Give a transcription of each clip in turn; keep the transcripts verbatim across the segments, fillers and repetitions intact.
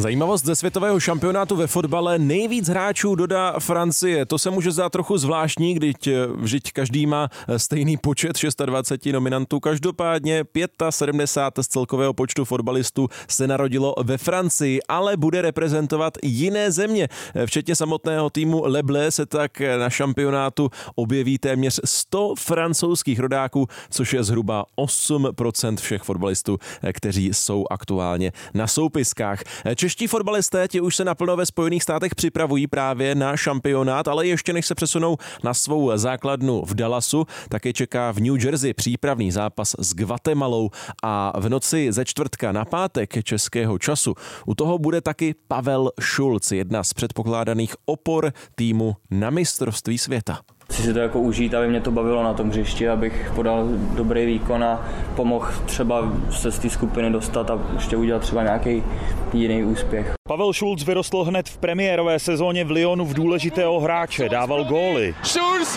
Zajímavost ze světového šampionátu ve fotbale: nejvíc hráčů dodá Francie. To se může zdát trochu zvláštní, když vždyť každý má stejný počet dvacet šest nominantů. Každopádně sedmdesát pět z celkového počtu fotbalistů se narodilo ve Francii, ale bude reprezentovat jiné země. Včetně samotného týmu Le Bleu se tak na šampionátu objeví téměř sto francouzských rodáků, což je zhruba osm procent všech fotbalistů, kteří jsou aktuálně na soupiskách. Čeští fotbalisté ti už se naplno ve Spojených státech připravují právě na šampionát, ale ještě než se přesunou na svou základnu v Dallasu, tak je čeká v New Jersey přípravný zápas s Guatemalou a v noci ze čtvrtka na pátek českého času u toho bude taky Pavel Šulc, jedna z předpokládaných opor týmu na mistrovství světa. Chci si to jako užít, aby mě to bavilo na tom hřišti, abych podal dobrý výkon a pomohl třeba se z té skupiny dostat a ještě udělat třeba nějaký jiný úspěch. Pavel Šulc vyrostl hned v premiérové sezóně v Lyonu v důležitého hráče, dával góly. Šulc,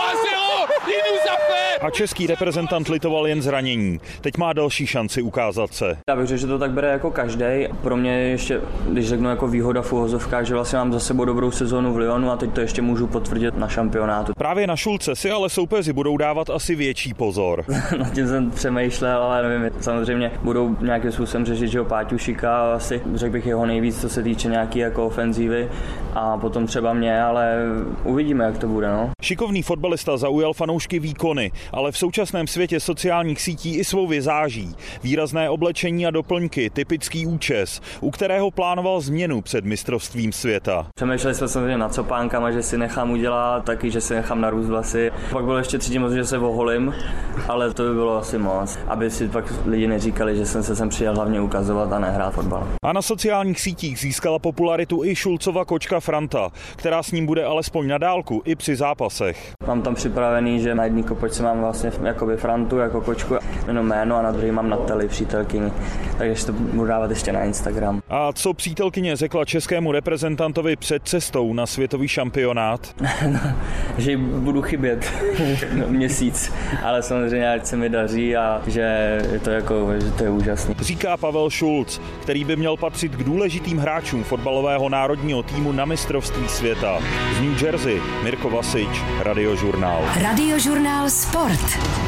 a český reprezentant litoval jen zranění. Teď má další šanci ukázat se. Já bych řekl, že to tak bere jako každej. Pro mě ještě, když řeknu jako výhoda v uvozovkách, že vlastně mám za sebou dobrou sezónu v Lyonu a teď to ještě můžu potvrdit na šampionátu. Právě na Šulce si ale soupeři budou dávat asi větší pozor. Nad tím jsem přemýšlel, ale nevím, samozřejmě budou nějakým způsobem řešit, že ho Páťušika, asi řekl bych jeho nejvíc, co se týče nějaký jako ofenzívy a potom třeba mě, ale uvidíme, jak to bude. No. Šikovný fotbalista zaujal fanoušky výkony, ale v současném světě sociálních sítí i svou vizáží. Výrazné oblečení a doplňky, typický účes, u kterého plánoval změnu před mistrovstvím světa. Přemýšleli jsme samozřejmě nad copánkama, že si nechám udělat, taky, že si nechám narůst vlasy. Pak bylo ještě třetí moc, že se oholím, ale to by bylo asi moc, aby si pak lidi neříkali, že jsem se sem přijel hlavně ukazovat a nehrát fotbal. A na sociálních sítích získala popularitu i Šulcova kočka Franta, která s ním bude alespoň na dálku i při zápasech. Mám tam připravený, že na jedný kopočce mám vlastně jakoby Frantu jako kočku, jenom jméno a na druhý mám Natali, přítelkyni, takže to budu dávat ještě na Instagram. A co přítelkyně řekla českému reprezentantovi před cestou na světový šampionát? No, že budu chybět no, měsíc, ale samozřejmě ať se mi daří a že je to jako, že to je úžasný. Říká Pavel Šulc, který by měl patřit k důležitým hráčům fotbalového národního týmu na mistrovství světa. Z New Jersey Mirko Vasič, Radiožurnál. Radiožurnál Sport.